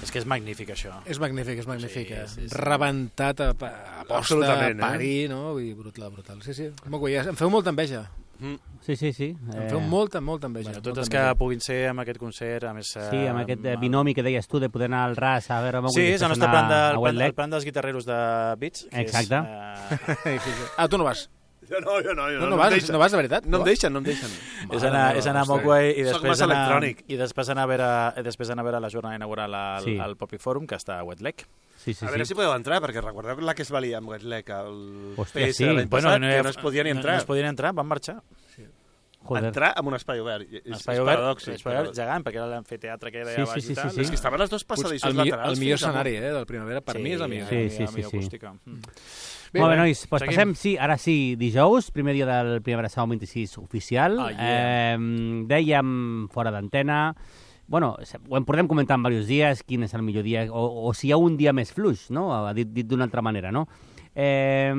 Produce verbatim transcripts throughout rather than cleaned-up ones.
És que és magnífic, això. És magnífic, és magnífic. Sí, sí, sí. Rebentat a, a posta, a parir, no? Vull dir, brutal, brutal. Sí, sí, molt guai. Em feu molta enveja. Mm. Sí, sí, sí. Em feu molta, molta enveja. Bueno, tots els que puguin ser amb aquest concert, a més... Sí, amb aquest eh, binomi que deies tu de poder anar al ras a veure... Sí, és el nostre plan, de, el, plan, el plan dels guitarreros de Beats. Exacte. És, uh... ah, tu no vas? Jo no, jo no. Jo no, no, no, vas, no, no vas, de veritat? No em deixen, no em deixen. És anar, és anar a Mogwai i després anar, i després anar a veure, després anar a veure la jornada inaugural al, sí. al Poppy Forum, que està a Wet Leg. Sí, sí, a veure sí. si podeu entrar, perquè recordeu la que es valia amb Wet Leg al Hòstia, P S sí. de l'any Bueno, passat, no, que no es podien entrar. No, no es podien entrar, van marxar. Sí. Joder. Entrar en un espai obert. És, espai és obert, paradòxic. Espai obert gegant, perquè era l'amfiteatre que era sí, allà baix sí, sí, i tal. sí, sí. És que estaven les dos passadissos el laterals. El millor escenari eh, del Primavera, per sí, mi és el millor. Sí, la sí, millor, sí, millor sí. acústica. Mm. Bé, Molt bé, nois, doncs passem, sí, ara sí, dijous, primer dia del Primavera Sound vint-i-sis oficial. Oh, yeah. eh, dèiem, fora d'antena, bueno, ho en podem comentar en diversos dies, quin és el millor dia, o, o si hi ha un dia més fluix, no? Dit, dit d'una altra manera, no? Eh,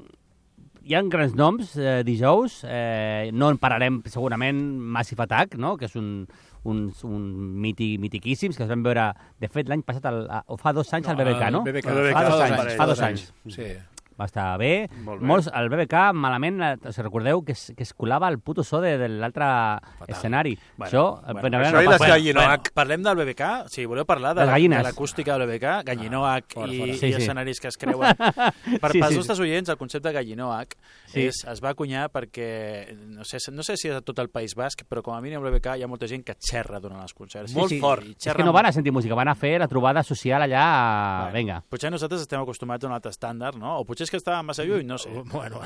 hi ha grans noms eh, dijous, eh, no en parlarem segurament Massive Attack, no? Que és un, un, un mític, mitiquíssims, que es van veure, de fet, l'any passat, el, o fa dos anys, al B B K, no? B B K. Fa dos anys, anys, fa dos anys. Sí. Va estar bé. Molt bé. Molts, el B B K, malament, eh, si recordeu, que es, que es colava el puto so de, de l'altre escenari. Bueno, això, el bueno, Primavera això i no les passa. gallinoac. Bueno, parlem del B B K, si voleu parlar de, Les gallines. de l'acústica del B B K, Gallinoac fora, i, fora. Sí, i sí. escenaris que es creuen. Per, Sí, pels sí, nostres oients, el concepte Gallinoac Sí. és, es va acunyar perquè, no sé, no sé si és a tot el País Basc, però com a mínim al B B K hi ha molta gent que xerra durant els concerts. Molt sí, fort. És que no van a sentir música, van a fer la trobada social allà, a... Bueno, vinga. Potser nosaltres estem acostumats a un altre estàndard, no? O potser és que estàvem massa lluny, no sé. Bueno, bueno.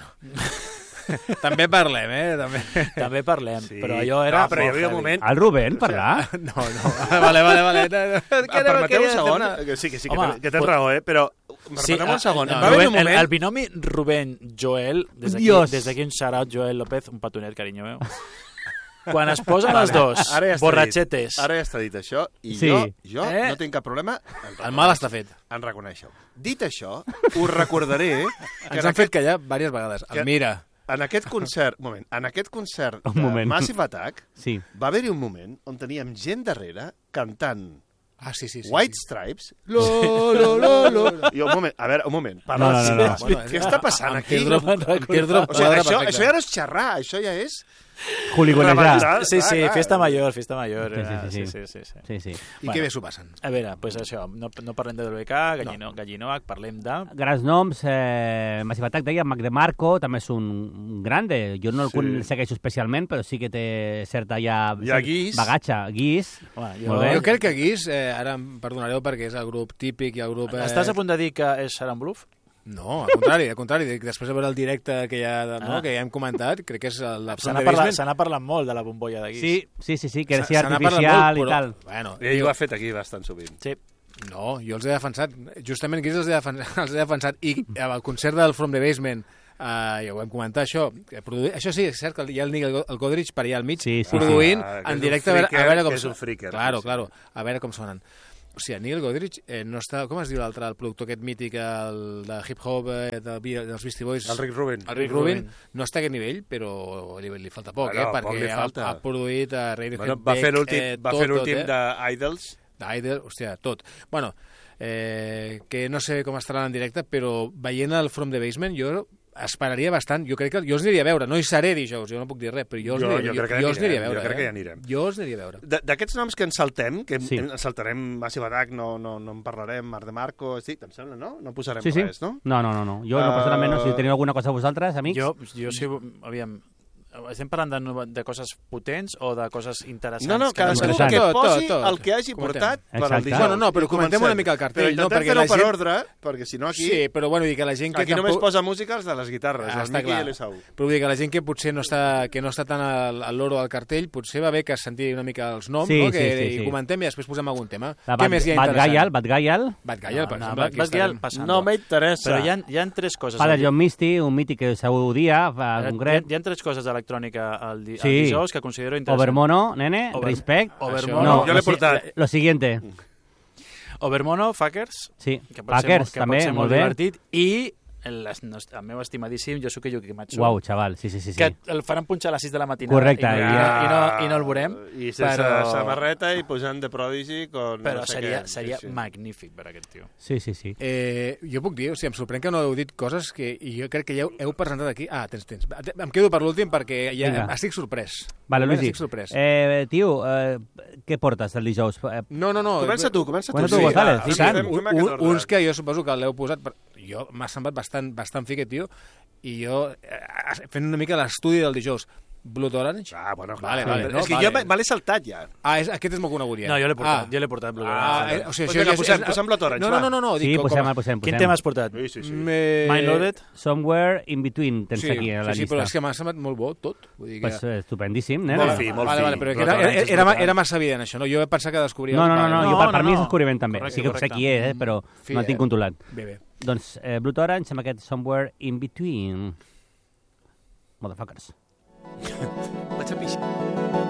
També parlem, eh? També, També parlem, Sí. però allò era... No, però hi molt havia un heavy. moment... El Rubén, parlar? No, no. Vale, vale, vale. Ah, permeteu un segon? Que sí, que sí, que, Home, ten, que tens pot- raó, eh? Però Sí, permeteu un segon. no, Va haver Rubén, un moment... el, el binomi Rubén-Joel, des d'aquí Dios. des d'aquí un shout-out, Joel López, un petonet, carinyo meu. Quan es posen els dos Ara ja està borratxetes... Dit. Ara ja està dit això, i Sí. jo, jo Eh? no tinc cap problema El mal està fet. en reconèixer-ho. Dit això, us recordaré que Ens en han fet callar diverses vegades. Que- El Mira. en aquest concert, un moment, en aquest concert Un de moment. Massive Attack Sí. va haver-hi un moment on teníem gent darrere cantant Ah, sí, sí. sí White sí. Stripes, lo, lo, lo, lo. I un moment, a veure, un moment, parla, No, no, no, no. Bueno, què està passant Amb aquí? Teardrop, amb Teardrop O sigui, quadra això, perfecte. això ja no és xerrar, això ja és... Juligonejar. Rebentar. Sí, sí, clar. festa major, festa major. Sí, sí, eh, sí, sí, sí, sí. Sí, sí. I què bé s'ho passen. A veure, doncs això, no, no parlem de B B K, Gallino, Gallinoac, parlem de... Grans noms, eh, Massive Attack, deia, Mac DeMarco, també és un, un grande. Jo no el Sí. sí. segueixo especialment, però sí que té certa ja... Hi ha Guis. Bagatge. Guis. Home, Molt bé. Jo crec que Guis, eh, ara em perdonareu perquè és el grup típic i el grup... Eh... Estàs a punt de dir que és Sharon Bluff? No, al contrari, al contrari. Dic, després de veure el directe que ja, no, Ah. que ja hem comentat, crec que és el de Se From n'ha the parlat, Basement. se n'ha parlat molt de la bombolla de Guis. Sí, sí, sí, sí que era Se- així se n'ha parlat artificial molt, i tal. Bueno, Ell ho ha fet aquí bastant sovint. Sí. no, jo els he defensat. Justament Guis els he defensat, els he defensat. I al concert del From the Basement, Uh, ja ho vam comentar, això. Produ... Això sí, és cert que hi ha el Nick el Godrich per allà al mig, Sí, sí, produint sí. Ah, que en és directe un a veure, a freaker, veure com que és un sonen. freaker, Claro, sí. claro, a veure com sonen. O sigui, el Neil Godrich eh, no està... Com es diu l'altre, el productor aquest mític el de hip-hop, eh, de, dels Beastie Boys? El Rick Rubin. El Rick Rubin no està a aquest nivell, però li, li falta poc, Bueno, eh? poc li Perquè ha, falta. ha produït a Radiohead, Bueno, va fer l'últim eh, va tot, fer l'últim tot, eh? d'Idols. d'Idol, hòstia, tot. Bueno, eh, que no sé com estaran en directe, però veient el From the Basement jo esperaria bastant. Jo crec que jo els aniria a veure. No hi seré dijous, jo no puc dir res, però jo els Jo- aniria, jo crec que jo els aniria a anirem, veure. jo crec que eh? hi anirem. Jo els aniria a veure. De- D'aquests noms que ens saltem, que Sí. sí. ens saltarem Massive Attack, no, no, no en parlarem, Marc de Marco, sí, te'n sembla, no? No posarem Sí, sí. res, no? No, no, no. no. Jo, no, Uh, personalment, no. Si teniu alguna cosa a vosaltres, amics... Jo, jo sí, aviam, estem parlant de, nova- de coses potents o de coses interessants? No, no, que cadascú interessant. que Tot, posi tot, tot. el que hagi Comentem. portat per al Exacte. dijous. Bueno, no, però I comentem comencem. una mica el cartell, Però no? intentem Perquè fer-ho la per gent- ordre, perquè si no aquí... Sí, però bueno, dir que la gent que Aquí només tampoc... posa música els de les guitarres, Ah, el està Miqui clar. i l'Esau. Però vull dir que la gent que potser no està, que no està tant al, al loro del cartell, potser va bé que sentir una mica els noms, Sí, no? sí, que sí, i sí. comentem i després posem algun tema. La Què Bad, més hi ha Bad interessant? Gaial, Bad Gaial, Bad Gaial, per no, exemple. Bad, aquí Bad Gaial estarem. passant. No m'interessa. Però hi ha, hi ha tres coses. Father al- John Misty, un mític que seu dia, fa hi, ha, concret, hi ha tres coses d'electrònica al, di, Sí. al dijous que considero interessants. Overmono, nene, Over- respect. Overmono. No, Jo l'he lo si- portat. Lo siguiente, Overmono, Fuckers, sí, que pot Packers, ser, que també, pot ser molt molt bé. divertit, i el, el, el meu estimadíssim Yosuke Yukimatsu. Uau, xaval, sí, sí, sí. sí. Que el faran punxar a les sis de la matinada. Correcte. I, i, i, no, i no el veurem. I sense però... samarreta i pujant de Prodigy con Però no sé seria, què. seria Sí, sí. magnífic per aquest tio. Sí, sí, sí. Eh, jo puc dir, o sigui, em sorprèn que no heu dit coses que i jo crec que ja heu, heu presentat aquí. Ah, tens, tens. Em quedo per l'últim perquè ja Vinga. estic sorprès. Vale, Luigi. Estic sorprès. Eh, tio, eh, què portes el dijous? Eh, No, no, no. Comença tu, comença tu. Comença tu, González, sí, i tant. fem- Un, fem aquest un, ordre. uns que jo suposo que l'heu posat... Per... Jo m'ha semblat bastant, bastant fique, tio, i jo, eh, fent una mica l'estudi del dijous, Blood Orange... Ah, bueno, clar. Vale, vale, és no, que vale. jo me, me l'he saltat ja. Ah, és, aquest és molt conegut, ja. No, jo l'he portat, Ah. jo l'he portat. Blue Ah, Orange. eh, o sigui, Pues això vinga, ja és- posem- és- posem Blood Orange, No, no, va. no, no, no sí, dic, com- posem, com a- posem, posem. Quin tema has portat? Sí, sí, sí. Me... Mindloaded? Somewhere in between tens Sí, aquí a la sí, sí, llista. però és que m'ha semblat molt bo tot. Vull dir que... Pues, eh, estupendíssim, nen. Molt fi, molt vale, fi. vale, però que Blood era, Orange era, és era, brutal. era massa evident, això, no? Jo pensava que descobria... No, no, no, no, Vale, jo no, per, per no, mi és no. descobriment també. Correcte, Sí que sé correcte. qui és, eh, però Fi, no el tinc eh? controlat. Bé, bé. Doncs eh, Blood Orange amb aquest Somewhere in between. Motherfuckers. Vaig a pixar.